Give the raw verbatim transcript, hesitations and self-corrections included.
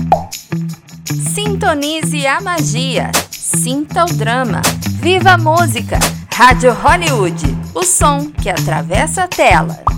Sintonize a magia, sinta o drama, viva a música. Rádio Hollywood, o som que atravessa a tela.